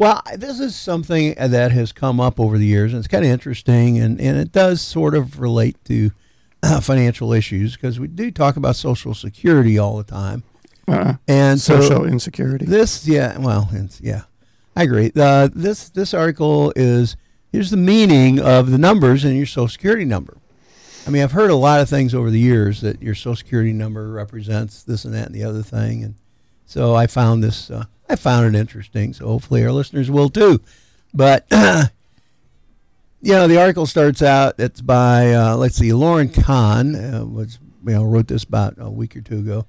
Well, this is something that has come up over the years, and it's kind of interesting, and it does sort of relate to financial issues because we do talk about Social Security all the time. And social insecurity. I agree. This article here's the meaning of the numbers in your Social Security number. I mean, I've heard a lot of things over the years that your Social Security number represents this and that and the other thing, and so I found this. I found it interesting, so hopefully our listeners will too. But the article starts out. It's by Lauren Kahn, wrote this about a week or two ago.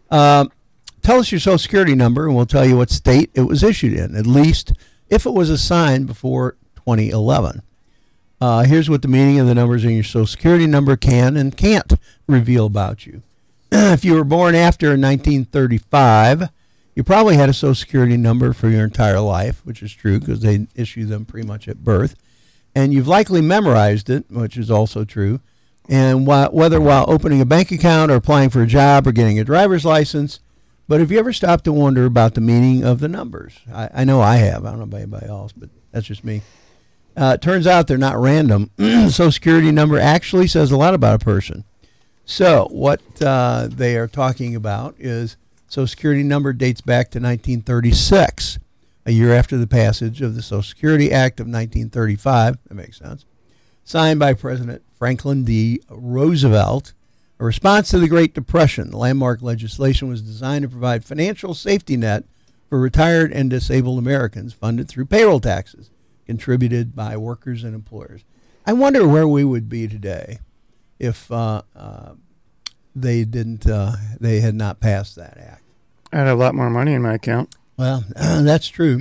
Tell us your Social Security number, and we'll tell you what state it was issued in, at least if it was assigned before 2011. Here's what the meaning of the numbers in your Social Security number can and can't reveal about you. If you were born after 1935, you probably had a Social Security number for your entire life, which is true because they issue them pretty much at birth. And you've likely memorized it, which is also true. And whether while opening a bank account or applying for a job or getting a driver's license, but have you ever stopped to wonder about the meaning of the numbers? I know I have. I don't know about anybody else, but that's just me. It turns out they're not random. Social Security number actually says a lot about a person. So what they are talking about is Social Security number dates back to 1936, a year after the passage of the Social Security Act of 1935. That makes sense. Signed by President Franklin D. Roosevelt. A response to the Great Depression, the landmark legislation was designed to provide financial safety net for retired and disabled Americans funded through payroll taxes contributed by workers and employers. I wonder where we would be today if they had not passed that act. I had a lot more money in my account. Well, that's true.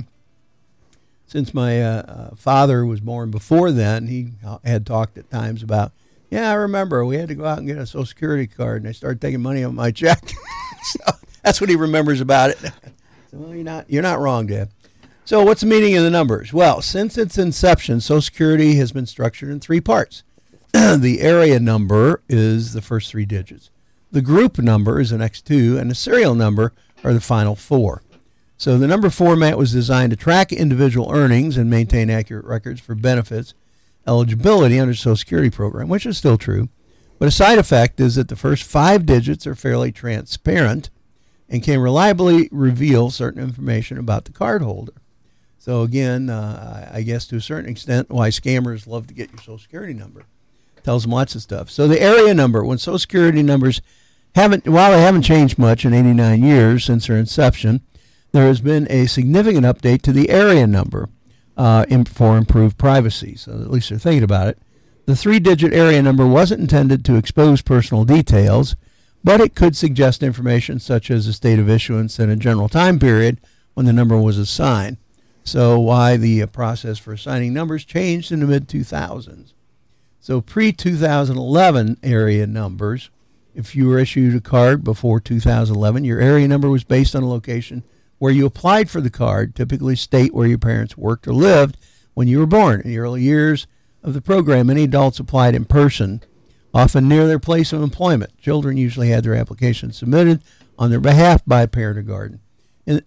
Since my father was born before then, he had talked at times about, I remember we had to go out and get a Social Security card, and they started taking money on my check. So that's what he remembers about it. So, well, you're not wrong, Dad. So what's the meaning of the numbers? Well, since its inception, Social Security has been structured in three parts. The area number is the first three digits. The group number is the next two, and the serial number are the final four. So the number format was designed to track individual earnings and maintain accurate records for benefits eligibility under the Social Security program, which is still true. But a side effect is that the first five digits are fairly transparent and can reliably reveal certain information about the cardholder. So again, I guess to a certain extent, why scammers love to get your Social Security number. Tells them lots of stuff. So the area number, when Social Security numbers haven't changed much in 89 years since their inception, there has been a significant update to the area number for improved privacy. So at least they're thinking about it. The three-digit area number wasn't intended to expose personal details, but it could suggest information such as the state of issuance and a general time period when the number was assigned. So why the process for assigning numbers changed in the mid-2000s. So pre-2011 area numbers, if you were issued a card before 2011, your area number was based on a location where you applied for the card, typically state where your parents worked or lived when you were born. In the early years of the program, many adults applied in person, often near their place of employment. Children usually had their applications submitted on their behalf by a parent or guardian. In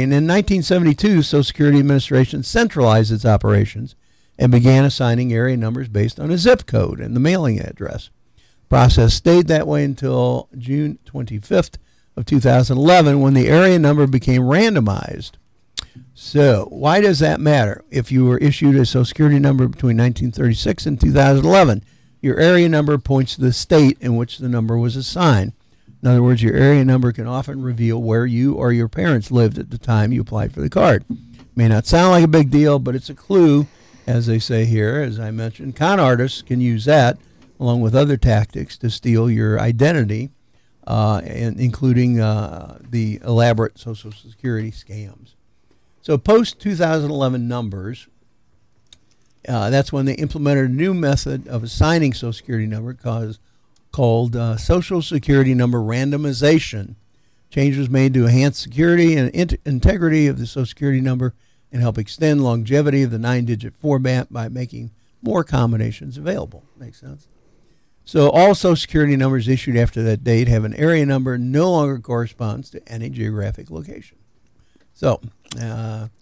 1972, Social Security Administration centralized its operations and began assigning area numbers based on a zip code and the mailing address. The process stayed that way until June 25th of 2011 when the area number became randomized. So why does that matter? If you were issued a Social Security number between 1936 and 2011, your area number points to the state in which the number was assigned. In other words, your area number can often reveal where you or your parents lived at the time you applied for the card. May not sound like a big deal, but it's a clue, as they say here. As I mentioned, con artists can use that along with other tactics to steal your identity, and including the elaborate Social Security scams. So post-2011 numbers, that's when they implemented a new method of assigning Social Security number called Social Security number randomization. Changes made to enhance security and integrity of the Social Security number and help extend longevity of the 9-digit format by making more combinations available. Makes sense? So all Social Security numbers issued after that date have an area number no longer corresponds to any geographic location. So the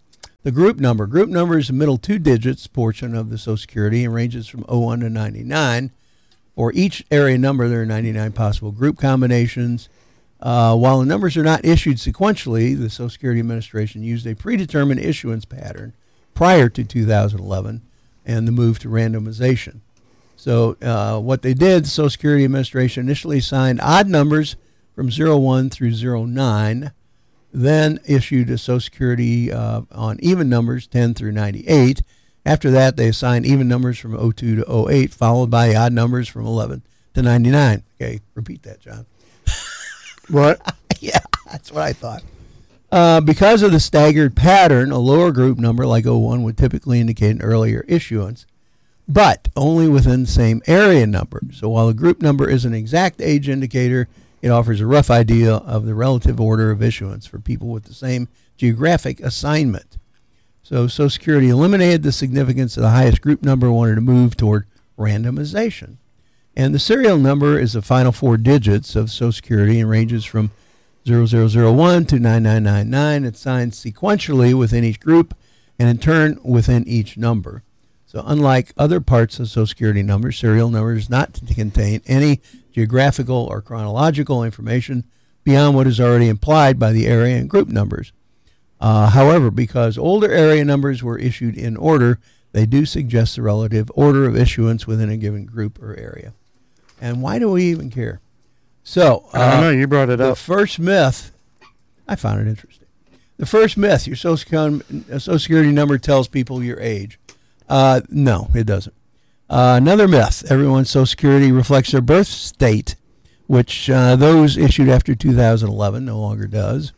the group number. Group number is the middle two digits portion of the Social Security and ranges from 01 to 99. For each area number, there are 99 possible group combinations. While the numbers are not issued sequentially, the Social Security Administration used a predetermined issuance pattern prior to 2011 and the move to randomization. So what they did, the Social Security Administration initially assigned odd numbers from 01 through 09, then issued a Social Security on even numbers 10 through 98. After that, they assigned even numbers from 02 to 08, followed by odd numbers from 11 to 99. Okay, repeat that, John. What? Yeah, that's what I thought. Because of the staggered pattern, a lower group number like 01 would typically indicate an earlier issuance, but only within the same area number. So while the group number is an exact age indicator, it offers a rough idea of the relative order of issuance for people with the same geographic assignment. So Social Security eliminated the significance of the highest group number and wanted to move toward randomization. And the serial number is the final four digits of Social Security and ranges from 0001 to 9999. It's signed sequentially within each group and in turn within each number. So unlike other parts of Social Security numbers, serial number is not to contain any geographical or chronological information beyond what is already implied by the area and group numbers. However, because older area numbers were issued in order, they do suggest the relative order of issuance within a given group or area. And why do we even care? So, I don't know. You brought it the up. first myth, I found it interesting. The first myth, your Social Security number tells people your age. No, it doesn't. Another myth, everyone's Social Security reflects their birth state, which those issued after 2011 no longer does.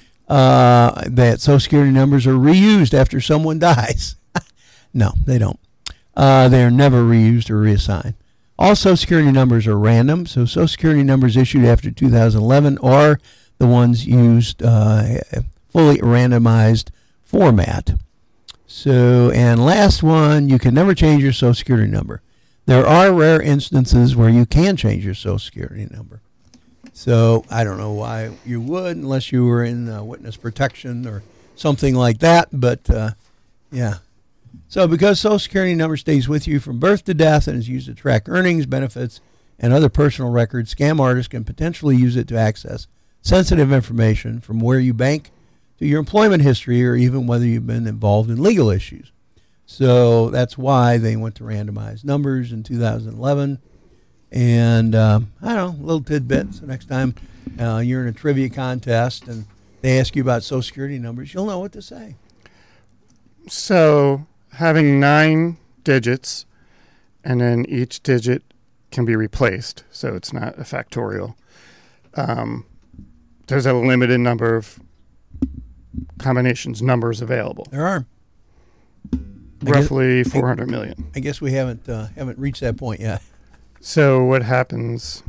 That Social Security numbers are reused after someone dies. No, they don't. They are never reused or reassigned. All Social Security numbers are random, so Social Security numbers issued after 2011 are the ones used fully randomized format. So, and last one, you can never change your Social Security number. There are rare instances where you can change your Social Security number. So I don't know why you would, unless you were in witness protection or something like that. But yeah. So because Social Security number stays with you from birth to death and is used to track earnings, benefits, and other personal records, scam artists can potentially use it to access sensitive information from where you bank to your employment history or even whether you've been involved in legal issues. So that's why they went to randomized numbers in 2011. And I don't know, a little tidbit. So next time you're in a trivia contest and they ask you about Social Security numbers, you'll know what to say. So having 9 digits, and then each digit can be replaced, so it's not a factorial. There's a limited number of combinations, numbers available. There are. Roughly 400 million. I guess we haven't reached that point yet. So what happens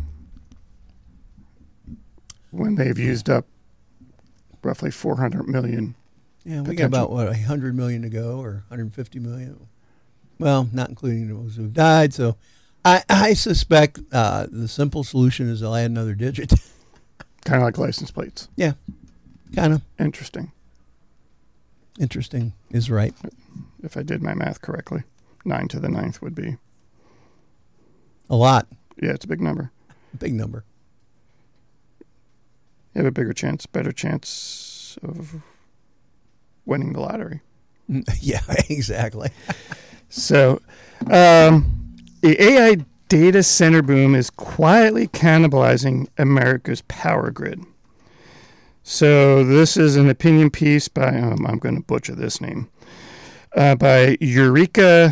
when they've used up roughly 400 million? Yeah, we got about, 100 million to go, or 150 million. Well, not including those who've died. So I suspect the simple solution is they'll add another digit. Kind of like license plates. Yeah, kind of. Interesting. Interesting is right. If I did my math correctly, 9 to the 9th would be a lot. Yeah, it's a big number. Big number. You have a better chance of winning the lottery. Yeah, exactly. So, the AI data center boom is quietly cannibalizing America's power grid. So this is an opinion piece by, I'm going to butcher this name, by Eureka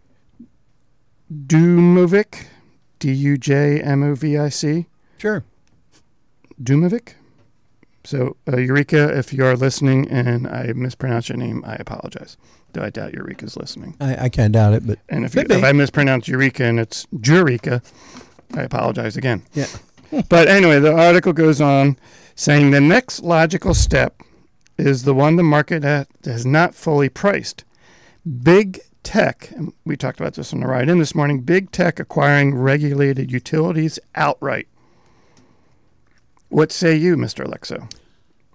Dumovic, Dujmovic. Sure. Dumovic. So, Eureka, if you are listening and I mispronounced your name, I apologize. Though I doubt Eureka's listening. I kind of doubt it, but and if I mispronounce Eureka and it's Jureka, I apologize again. Yeah. But anyway, the article goes on saying the next logical step is the one the market has not fully priced. Big tech, and we talked about this on the ride in this morning, big tech acquiring regulated utilities outright. What say you, Mr. Alexo?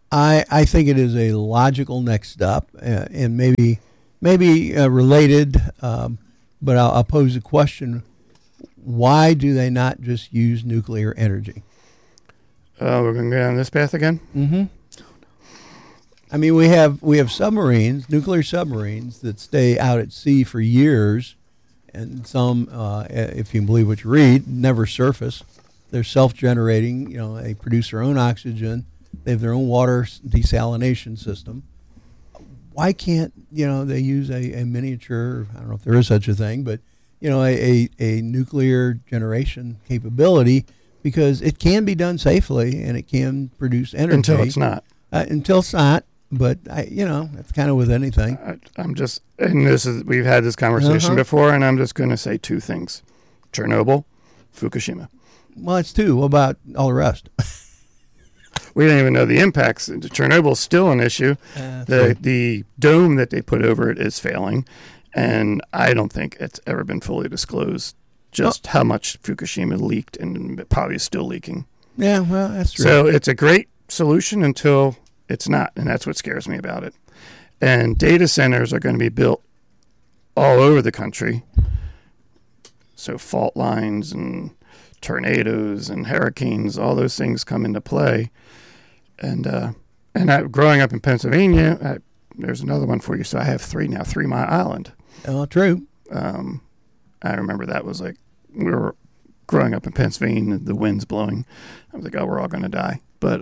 I think it is a logical next step, and maybe related. But I'll pose a question: why do they not just use nuclear energy? We're going to go down this path again. Mm-hmm. I mean, we have submarines, nuclear submarines that stay out at sea for years, and some, if you believe what you read, never surface. They're self-generating. You know, they produce their own oxygen. They have their own water desalination system. Why can't, they use a miniature, I don't know if there is such a thing, but, a nuclear generation capability, because it can be done safely and it can produce energy. Until it's not. Until it's not. But, that's kind of with anything. We've had this conversation before, and I'm just going to say two things. Chernobyl, Fukushima. Well, it's two. What about all the rest? We don't even know the impacts. Chernobyl's still an issue. The dome that they put over it is failing, and I don't think it's ever been fully disclosed just how much Fukushima leaked, and it probably is still leaking. Yeah, well, that's true. So it's a great solution until it's not, and that's what scares me about it. And data centers are going to be built all over the country. So fault lines and tornadoes and hurricanes, all those things come into play. And growing up in Pennsylvania, there's another one for you. So I have three now, 3 Mile Island. Oh, true. I remember that was like, we were growing up in Pennsylvania, the wind's blowing. I was like, oh, we're all going to die. But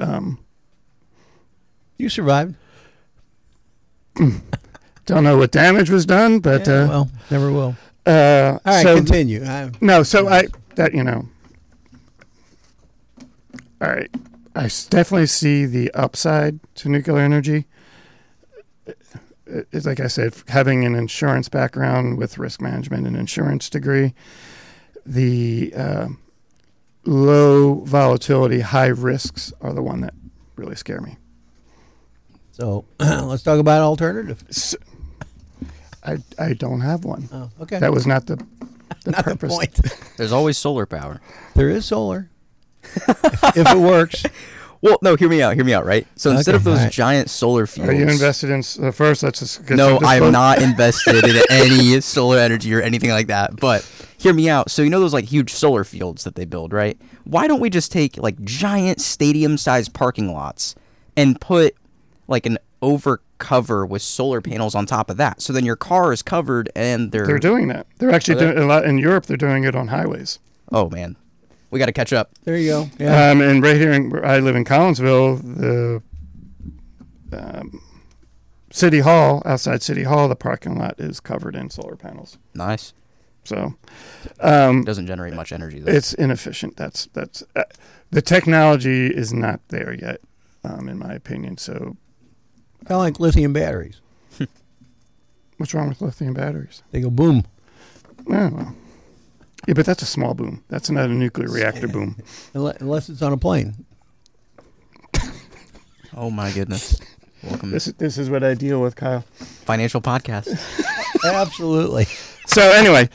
you survived. Don't know what damage was done, but well, never will. All right, continue. All right. I definitely see the upside to nuclear energy. It's like I said, having an insurance background with risk management and insurance degree, the low volatility, high risks are the one that really scare me. So let's talk about alternative. I don't have one. Oh, okay. That was not the not purpose. the point. There's always solar power. There is solar. if it works. Well, no, hear me out, right? So instead of those giant solar fields... Are you invested in... first, let's just... No, I'm not invested in any solar energy or anything like that. But hear me out. So you know those like huge solar fields that they build, right? Why don't we just take like giant stadium-sized parking lots and put like an overcover with solar panels on top of that? So then your car is covered and They're doing that. They're actually doing a lot in Europe. They're doing it on highways. Oh, man. We got to catch up. There you go. Yeah. And right here, where I live in Collinsville, the City Hall, outside City Hall, the parking lot is covered in solar panels. Nice. So, it doesn't generate much energy, though. It's inefficient. That's the technology is not there yet, in my opinion. So, kind of like lithium batteries. What's wrong with lithium batteries? They go boom. Oh, well. Yeah, but that's a small boom. That's not a nuclear reactor boom. Unless it's on a plane. Oh, my goodness. Welcome. This is what I deal with, Kyle. Financial podcast. Absolutely. So anyway,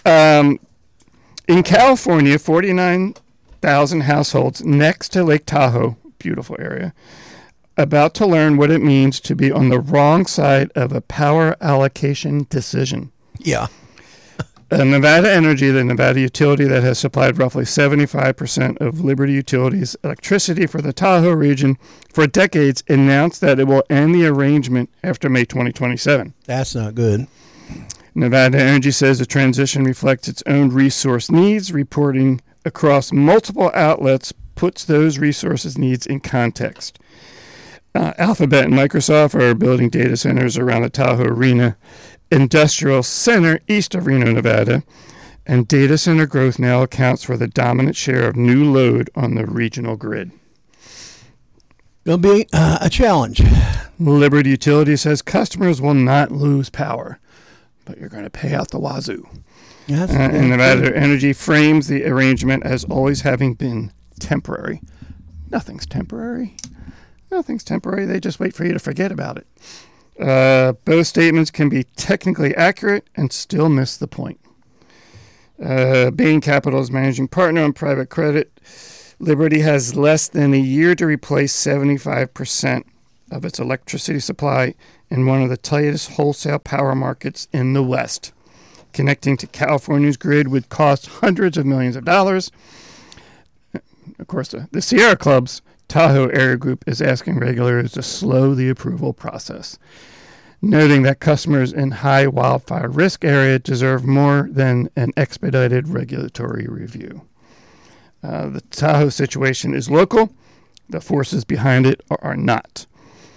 in California, 49,000 households next to Lake Tahoe, beautiful area, about to learn what it means to be on the wrong side of a power allocation decision. Yeah. Nevada Energy, the Nevada utility that has supplied roughly 75% of Liberty Utilities' electricity for the Tahoe region for decades, announced that it will end the arrangement after May 2027. That's not good. Nevada Energy says the transition reflects its own resource needs. Reporting across multiple outlets puts those resources needs in context. Alphabet and Microsoft are building data centers around the Tahoe Arena Industrial Center east of Reno, Nevada, and data center growth now accounts for the dominant share of new load on the regional grid. It'll be a challenge. Liberty Utilities says customers will not lose power, but you're going to pay out the wazoo. Yes, and Nevada Energy frames the arrangement as always having been temporary. Nothing's temporary. Nothing's temporary. They just wait for you to forget about it. Both statements can be technically accurate and still miss the point. Bain Capital's managing partner on private credit, Liberty has less than a year to replace 75% of its electricity supply in one of the tightest wholesale power markets in the West. Connecting to California's grid would cost hundreds of millions of dollars. Of course, the Sierra Club's Tahoe Area Group is asking regulators to slow the approval process, noting that customers in high wildfire risk area deserve more than an expedited regulatory review. The Tahoe situation is local. The forces behind it are not.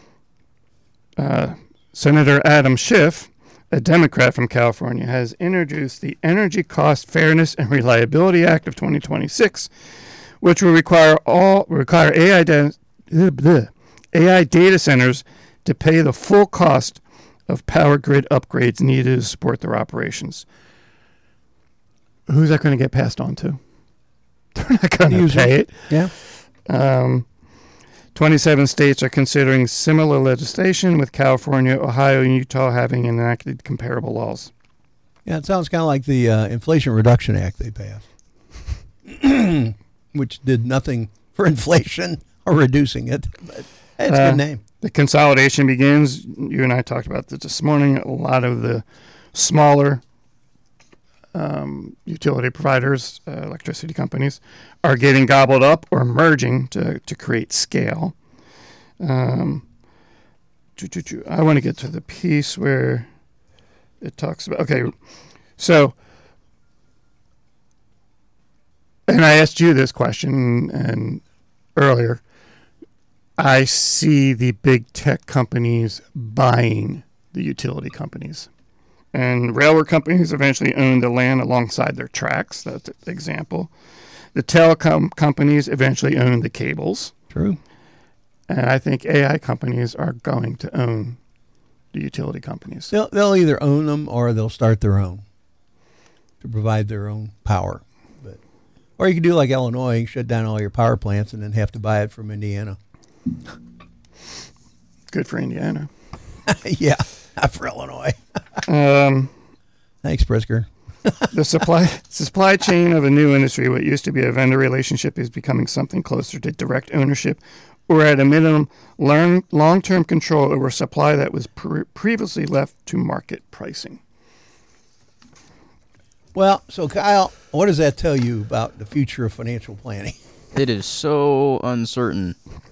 Senator Adam Schiff, a Democrat from California, has introduced the Energy Cost Fairness and Reliability Act of 2026, which will require AI data centers to pay the full cost of power grid upgrades needed to support their operations. Who's that going to get passed on to? They're not going to pay it. Yeah. 27 states are considering similar legislation, with California, Ohio, and Utah having enacted comparable laws. Yeah, it sounds kind of like the Inflation Reduction Act they passed, which did nothing for inflation or reducing it. But hey, it's a good name. The consolidation begins. You and I talked about this morning. A lot of the smaller utility providers, electricity companies, are getting gobbled up or merging to create scale. I want to get to the piece where it talks about, okay, so, and I asked you this question and earlier, I see the big tech companies buying the utility companies. And railroad companies eventually own the land alongside their tracks. That's an example. The telecom companies eventually own the cables. True. And I think AI companies are going to own the utility companies. They'll either own them or they'll start their own to provide their own power. Or you can do like Illinois, shut down all your power plants and then have to buy it from Indiana. Good for Indiana. Yeah, not for Illinois. Thanks, Prisker. The supply chain of a new industry, what used to be a vendor relationship, is becoming something closer to direct ownership, or at a minimum, long-term control over supply that was previously left to market pricing. Well, so Kyle, what does that tell you about the future of financial planning? It is so uncertain.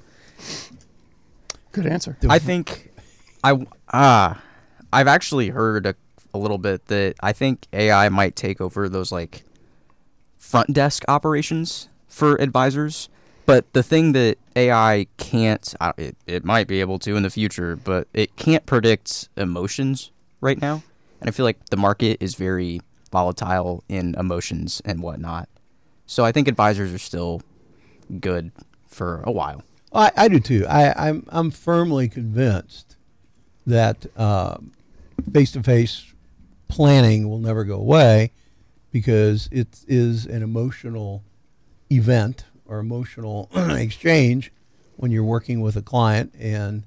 Good answer. I think I've actually heard a little bit that I think AI might take over those like front desk operations for advisors. But the thing that AI can't, it might be able to in the future, but it can't predict emotions right now. And I feel like the market is very volatile in emotions and whatnot. So I think advisors are still good for a while. I do too. I'm firmly convinced that face-to-face planning will never go away because it is an emotional event or emotional exchange when you're working with a client, and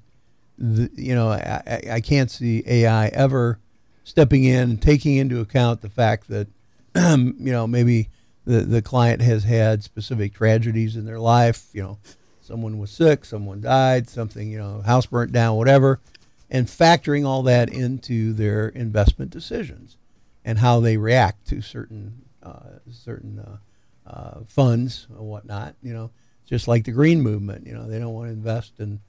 I can't see AI ever stepping in and taking into account the fact that maybe the client has had specific tragedies in their life. Someone was sick, someone died, something, house burnt down, whatever, and factoring all that into their investment decisions and how they react to certain funds and whatnot. Just like the green movement. They don't want to invest in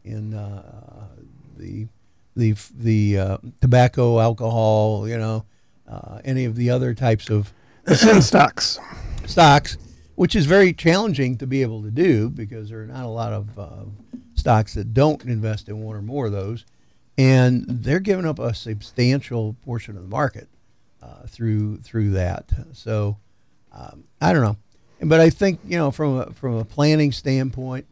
the tobacco, alcohol, any of the other types of stocks, which is very challenging to be able to do because there are not a lot of stocks that don't invest in one or more of those, and they're giving up a substantial portion of the market through that. So I don't know, but I think from a planning standpoint,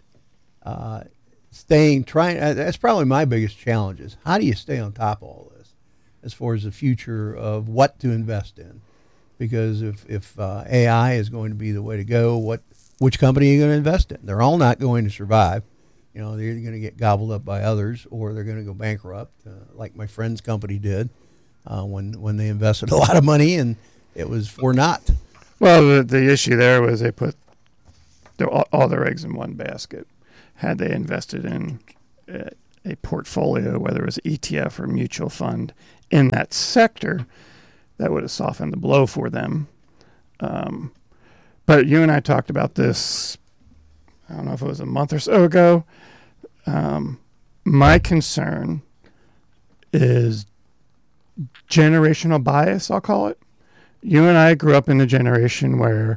that's probably my biggest challenge is how do you stay on top of all this as far as the future of what to invest in? Because if AI is going to be the way to go, which company are you going to invest in? They're all not going to survive. They're either going to get gobbled up by others or they're going to go bankrupt, like my friend's company did when they invested a lot of money and it was for naught. Well, the issue there was they put all their eggs in one basket. Had they invested in a portfolio, whether it was ETF or mutual fund in that sector, that would have softened the blow for them. But you and I talked about this, I don't know if it was a month or so ago. My concern is generational bias, I'll call it. You and I grew up in a generation where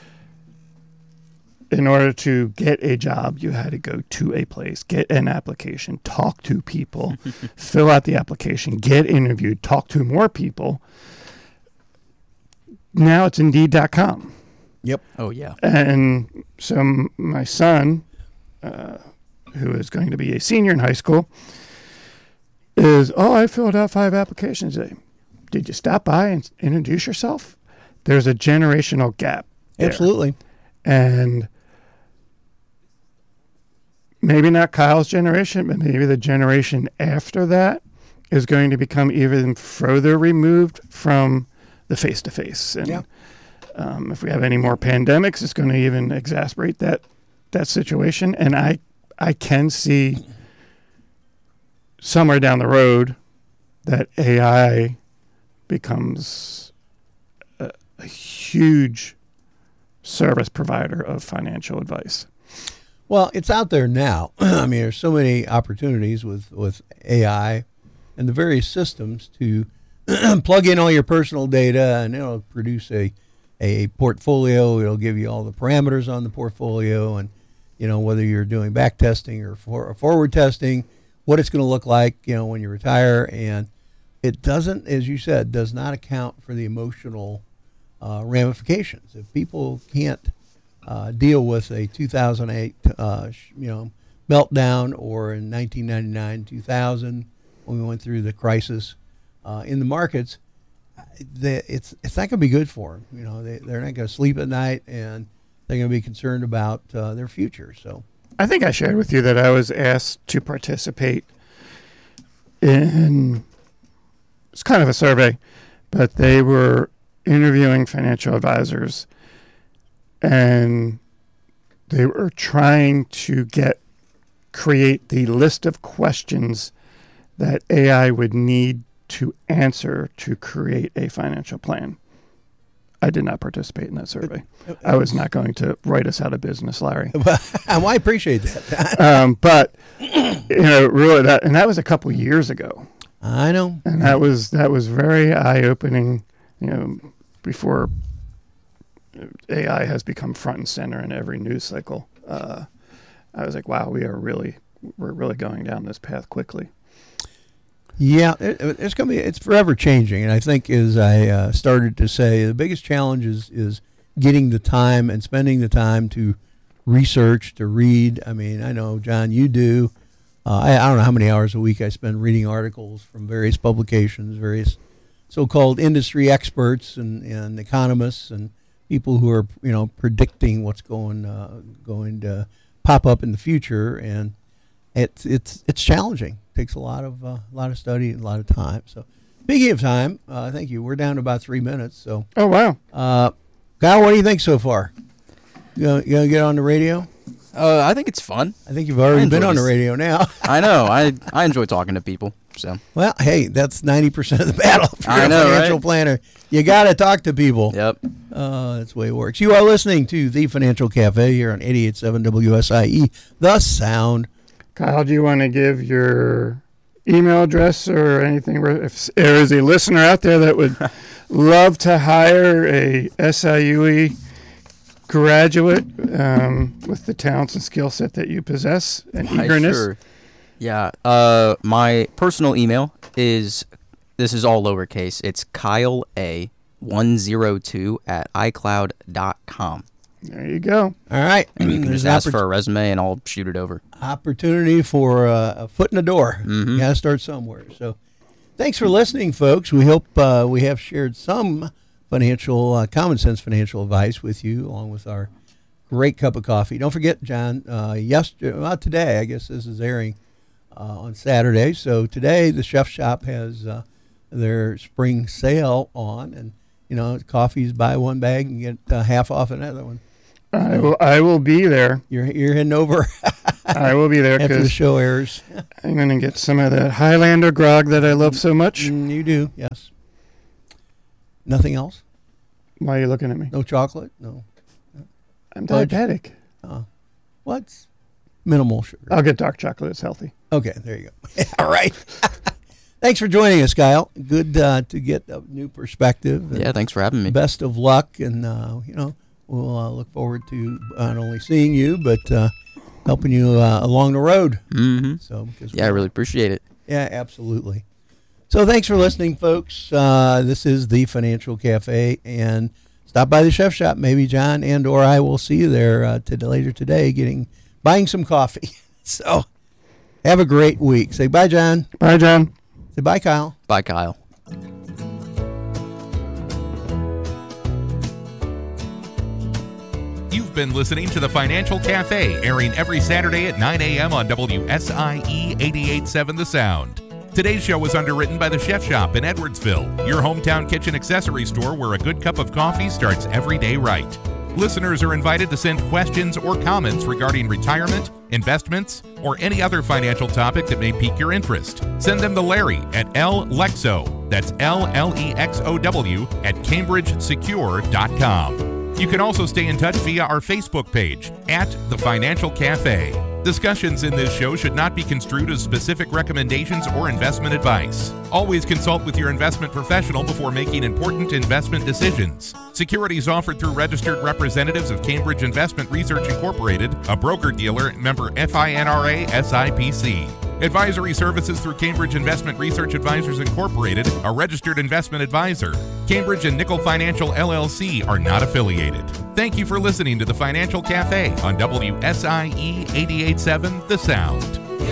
in order to get a job, you had to go to a place, get an application, talk to people, fill out the application, get interviewed, talk to more people. Now it's Indeed.com. Yep. Oh, yeah. And so my son, who is going to be a senior in high school, I filled out 5 applications today. Did you stop by and introduce yourself? There's a generational gap there. Absolutely. And maybe not Kyle's generation, but maybe the generation after that is going to become even further removed from the face-to-face. And Yeah. If we have any more pandemics, it's going to even exacerbate that situation. And I can see somewhere down the road that AI becomes a huge service provider of financial advice. Well, it's out there now. I mean, there's so many opportunities with AI and the various systems to plug in all your personal data, and it'll produce a portfolio. It'll give you all the parameters on the portfolio, and whether you're doing back testing or forward testing, what it's going to look like, when you retire. And it doesn't, as you said, does not account for the emotional ramifications. If people can't deal with a 2008, meltdown, or in 1999, 2000, when we went through the crisis in the markets, it's not going to be good for them. They're not going to sleep at night, and they're going to be concerned about their future. So, I think I shared with you that I was asked to participate in, it's kind of a survey, but they were interviewing financial advisors, and they were trying to create the list of questions that AI would need to answer to create a financial plan. I did not participate in that survey. I was not going to write us out of business, Larry. Well, I appreciate that. But really, that was a couple years ago. I know, and that was very eye-opening. Before AI has become front and center in every news cycle, I was like, wow, we're really going down this path quickly. Yeah, it's forever changing, and I think, as I started to say, the biggest challenge is getting the time and spending the time to research, to read. I mean, I know, John, you do. I don't know how many hours a week I spend reading articles from various publications, various so-called industry experts and economists and people who are predicting what's going to pop up in the future, and it's challenging. Takes a lot of study and a lot of time. So, speaking of time, thank you. We're down to about 3 minutes. So, oh wow, Kyle, what do you think so far? You gonna get on the radio? I think it's fun. I think you've already been on the radio now. I know. I enjoy talking to people. So, well, hey, that's 90% of the battle. If you're I know, a financial right? planner, you got to talk to people. Yep. That's the way it works. You are listening to The Financial Cafe here on 88.7 WSIE, The Sound. Kyle, do you want to give your email address or anything? If there is a listener out there that would love to hire a SIUE graduate with the talents and skill set that you possess and eagerness. Sure. Yeah. My personal email this is all lowercase. It's KyleA102@iCloud.com. There you go. All right. And you can just ask for a resume and I'll shoot it over. Opportunity for a foot in the door. Mm-hmm. You got to start somewhere. So thanks for listening, folks. We hope we have shared some financial, common sense financial advice with you, along with our great cup of coffee. Don't forget, John, today, I guess this is airing on Saturday. So today the Chef Shop has their spring sale on, and coffee's buy one bag and get half off another one. I will be there. You're heading over. I will be there after the because show airs. I'm going to get some of that Highlander grog that I love so much. You do, yes. Nothing else? Why are you looking at me? No chocolate? No. I'm Fudge. diabetic. What's minimal sugar? I'll get dark chocolate. It's healthy. Okay, there you go. All right. Thanks for joining us, Kyle. Good to get a new perspective. Yeah, thanks for having me. Best of luck, and we'll look forward to not only seeing you but helping you along the road. Mm-hmm. So, I really appreciate it. Yeah, absolutely. So, thanks for listening, folks. This is the Financial Cafe, and stop by the Chef Shop. Maybe John and or I will see you there later today, buying some coffee. So, have a great week. Say bye, John. Bye, John. Say bye, Kyle. Bye, Kyle. You've been listening to the Financial Cafe, airing every Saturday at 9 a.m. on WSIE 88.7 The Sound. Today's show was underwritten by the Chef Shop in Edwardsville, your hometown kitchen accessory store where a good cup of coffee starts every day right. Listeners are invited to send questions or comments regarding retirement, investments, or any other financial topic that may pique your interest. Send them to Larry at LLEXOW, that's LLEXOW, at CambridgeSecure.com. You can also stay in touch via our Facebook page, at The Financial Cafe. Discussions in this show should not be construed as specific recommendations or investment advice. Always consult with your investment professional before making important investment decisions. Securities offered through registered representatives of Cambridge Investment Research Incorporated, a broker-dealer, member FINRA SIPC. Advisory services through Cambridge Investment Research Advisors Incorporated, a registered investment advisor. Cambridge and Nickel Financial LLC are not affiliated. Thank you for listening to the Financial Cafe on WSIE 88.7 The Sound.